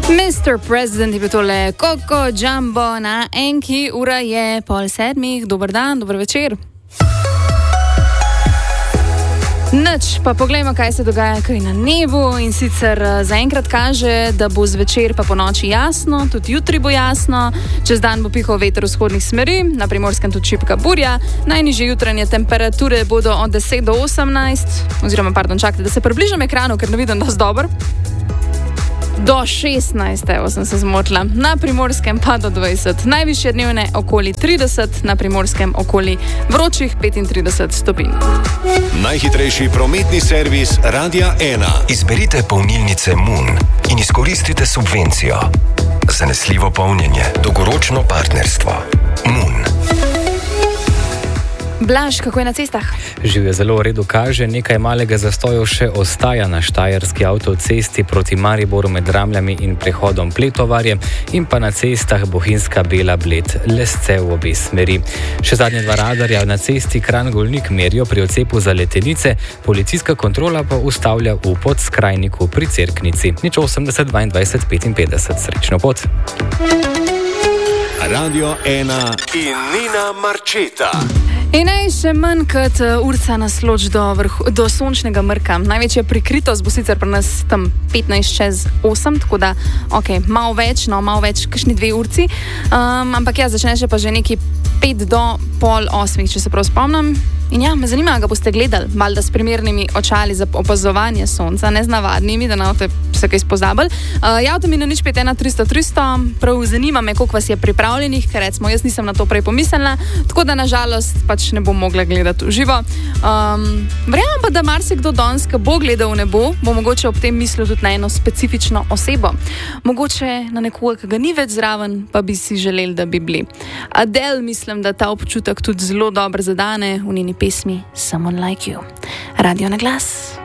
Mr. President je bil tole Coco Jumbo na enki, ura je 6:30. Dober dan, dober večer. Nič, pa poglejmo, kaj se dogaja kaj na nebu, in sicer zaenkrat kaže, da bo zvečer pa po noči jasno, tudi jutri bo jasno, čez dan bo pihal veter vzhodnih smeri, na Primorskem tudi šibka burja, najnižje jutranje temperature bodo od 10 do 18, čakajte, da se približam ekranu, ker ne vidim dosti dobro. Do 16, evo sem se zmotila, na Primorskem pa do 20, najvišje dnevne okoli 30, na Primorskem okoli vročih 35 stopinj. Najhitrejši prometni servis Radia 1. Izberite polnilnice Moon in izkoristite subvencijo. Zanesljivo polnjenje, dolgoročno partnerstvo. Moon. Blaž, kako je na cestah? Živ je zelo v redu, kaže, nekaj malega zastojev še ostaja na štajerski avtocesti proti Mariboru med Ramljami in prehodom Pletovarje in pa na cestah Bohinjska Bela Bled, Lesce v obe smeri. Še zadnje dva radarja na cesti Kranj-Golnik merijo pri odcepu za Letenice, policijska kontrola pa ustavlja v Podskrajniku pri Cerknici. 80 22 55. Srečno pot. Radio 1 in Nina Marčeta. In še manj kot urca nas loči do sončnega mrka. Največja prikritost bo sicer pri nas tam 15:08, tako da, malo več, kakšni 2 urci. Ampak ja, začne še pa že neki 5 do pol 8, če se prav spomnim. In ja, me zanima, ga boste gledali, valjda s primernimi očali za opazovanje sonca, ne z navadnimi, da ne boste se kaj spozabili. Javite mi na 051 300 300, prav zanima me, koliko vas je pripravljenih, ker recimo jaz nisem na to prej pomislila, tako da nažalost pač ne bom mogla gledati v živo. Verjamem pa, da marsikdo danes, ki bo gledal v nebo, bo mogoče ob tem mislil tudi na eno specifično osebo. Mogoče na nekoga, ki ga ni več zraven, pa bi si želeli, da bi bili. Adele, mislim, da ta občutek tudi zelo dobro zadane v njeni pesmi Someone Like You. Radio na glas.